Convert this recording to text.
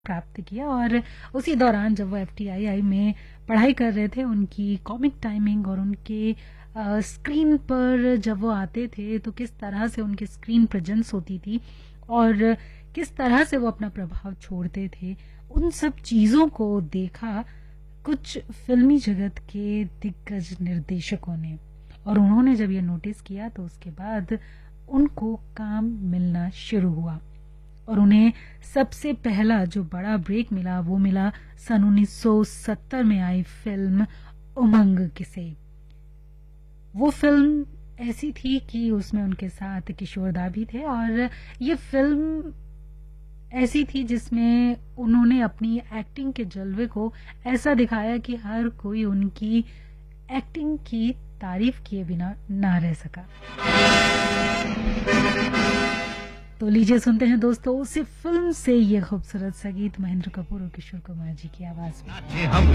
प्राप्त किया और उसी दौरान जब वो एफटीआईआई में पढ़ाई कर रहे थे, उनकी कॉमिक टाइमिंग और उनके स्क्रीन पर जब वो आते थे तो किस तरह से उनकी स्क्रीन प्रेजेंस होती थी और किस तरह से वो अपना प्रभाव छोड़ते थे, उन सब चीज़ों को देखा कुछ फिल्मी जगत के दिग्गज निर्देशकों ने। और उन्होंने जब ये नोटिस किया तो उसके बाद उनको काम मिलना शुरू हुआ और उन्हें सबसे पहला जो बड़ा ब्रेक मिला वो मिला सन 1970 में आई फिल्म उमंग से। वो फिल्म ऐसी थी कि उसमें उनके साथ किशोर दा भी थे और ये फिल्म ऐसी थी जिसमें उन्होंने अपनी एक्टिंग के जलवे को ऐसा दिखाया कि हर कोई उनकी एक्टिंग की तारीफ किए बिना ना रह सका। तो लीजिए सुनते हैं दोस्तों उसी फिल्म से ये खूबसूरत सा गीत महेंद्र कपूर और किशोर कुमार जी की आवाज में।